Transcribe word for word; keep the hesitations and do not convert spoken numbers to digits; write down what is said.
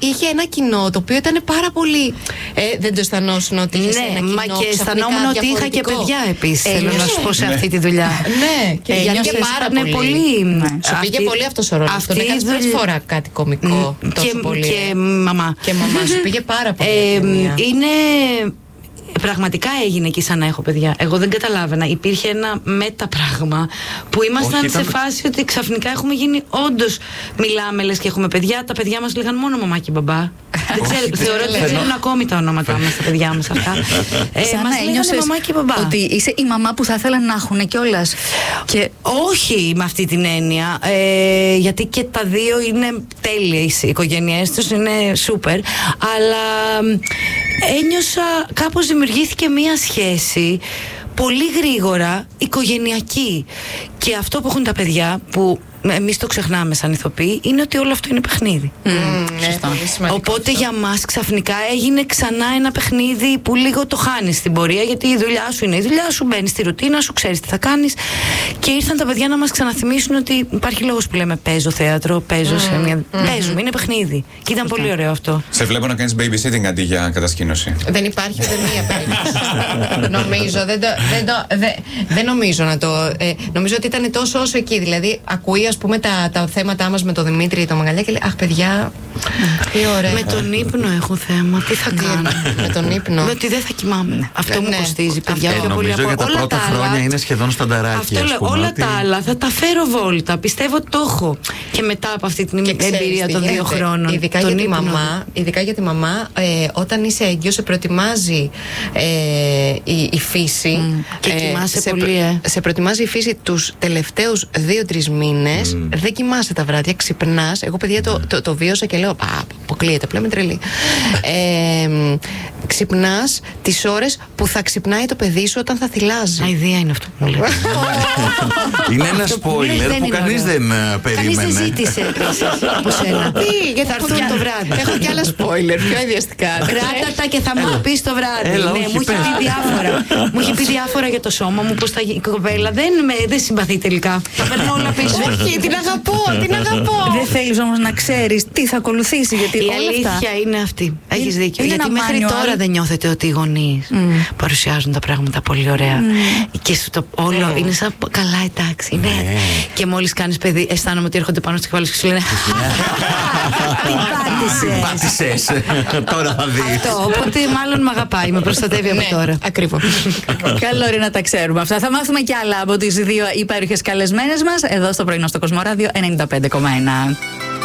είχε ένα κοινό το οποίο ήταν πάρα πολύ. Ε, δεν το αισθανόσουν ότι είχε ναι, ένα κοινό? Μα και αισθανόμουν ότι είχα και παιδιά επίσης. Θέλω να σου πω σε αυτή τη δουλειά. Ναι, και ένιωσε πάρα πολύ. πολύ. Ναι. Σου πήγε πολύ αυτός ο ρόλος. Αυτή τον έκανες πρώτη φορά κάτι κωμικό. Και, πολύ. και μαμά. Και μαμά σου πήγε πάρα πολύ. Ε, είναι. Πραγματικά έγινε εκεί σαν να έχω παιδιά. Εγώ δεν καταλάβαινα. Υπήρχε ένα μεταπράγμα που ήμασταν Όχι, ήταν... σε φάση ότι ξαφνικά έχουμε γίνει όντως μιλάμε λες και έχουμε παιδιά. Τα παιδιά μας λέγαν μόνο μαμά και μπαμπά. Δεν ξέρω, θεωρώ ότι δεν ξέρουν ακόμη τα ονόματά μας τα παιδιά μας αυτά. ε, σαν μας να ένιωσες μαμά και μπαμπά. Ότι είσαι η μαμά που θα ήθελαν να έχουν κιόλας. Και όχι με αυτή την έννοια. Ε, γιατί και τα δύο είναι τέλειες. Οι οικογένειές τους είναι σούπερ. Αλλά ένιωσα κάπως δημιουργήθηκε μία σχέση πολύ γρήγορα οικογενειακή. Και αυτό που έχουν τα παιδιά, που εμείς το ξεχνάμε σαν ηθοποιοί, είναι ότι όλο αυτό είναι παιχνίδι. Mm, ναι, Οπότε για μας ξαφνικά έγινε ξανά ένα παιχνίδι που λίγο το χάνεις στην πορεία, γιατί η δουλειά σου είναι η δουλειά σου, μπαίνεις στη ρουτίνα σου, ξέρεις τι θα κάνεις. Και ήρθαν τα παιδιά να μας ξαναθυμίσουν ότι υπάρχει λόγος που λέμε παίζω θέατρο, παίζω mm, σε μια. Mm, Παίζουμε, είναι παιχνίδι. Και ήταν πολύ ωραίο αυτό. Σε βλέπω να κάνεις babysitting αντί για κατασκήνωση. Δεν υπάρχει ούτε μία περίπτωση. Νομίζω, δεν, το, δεν, το, δεν, δεν νομίζω να το. Ε, νομίζω ότι ήταν τόσο όσο εκεί. Δηλαδή, ακούει ας πούμε τα, τα θέματα μας με τον Δημήτρη το Μαγαλιά και λέει αχ παιδιά, τι ωραία. Με τον ύπνο έχω θέμα. Τι θα κάνω? Με τον ύπνο. Με ότι δεν θα κοιμάμαι. Αυτό μου κοστίζει, παιδιά. Ε, νομίζω για τα πρώτα χρόνια είναι σχεδόν στανταράκι. Αυτό λέω. Όλα τα άλλα θα τα φέρω βόλτα. Πιστεύω ότι το έχω. Και μετά από αυτή την εμπειρία των δύο χρόνων. Ειδικά για τη μαμά, ειδικά για τη μαμά ε, όταν είσαι έγκυος σε προετοιμάζει ε, η, η φύση. Και κοιμάσαι πολύ, ε. Σε προετοιμάζει η φύση τους τελευταίους δύο-τρεις μήνες. Mm. Δεν κοιμάσαι τα βράδια, ξυπνάς. Εγώ, παιδιά, το, το, το βίωσα και λέω: Α, αποκλείεται, πλέον τρελή. ε, ξυπνάς τις ώρες που θα ξυπνάει το παιδί σου όταν θα θυλάζει. Αηδία είναι αυτό που μου λέτε. Είναι ένα spoiler που κανείς δεν περίμενε. Κανείς δεν ζήτησε από σένα. Τι, γιατί θα έρθουν το βράδυ. Έχω κι άλλα spoiler, πιο ενδιαστικά. Κράτα τα και θα μου πει το βράδυ. Ναι, μου έχει πει διάφορα. Μου έχει πει διάφορα για το σώμα μου, πως η κοπέλα δεν συμπαθεί τελικά. Τα παίρνω όλα πίσω. Όχι, την αγαπώ, την αγαπώ. Δεν θέλεις όμως να ξέρεις τι θα ακολουθήσει, γιατί η όλα αυτά. αλήθεια είναι αυτή. Έχεις δίκιο. Γιατί μέχρι τώρα δεν νιώθετε ότι οι γονείς mm. παρουσιάζουν τα πράγματα πολύ ωραία. Mm. Και στο όλο mm. είναι σαν καλά, εντάξει. Ναι. Ναι. Και μόλις κάνεις παιδί, αισθάνομαι ότι έρχονται πάνω στις κεφάλες και σου λένε τι πάτησες. Τώρα θα δεις. Αυτό. Οπότε μάλλον με αγαπάει, με προστατεύει από τώρα. Ακριβώς. Καλό είναι να τα ξέρουμε αυτά. Θα μάθουμε κι άλλα από τις δύο υπέροχες καλεσμένες μας εδώ στο πρωινό στο Κοσμοράδιο ενενήντα πέντε κόμμα ένα.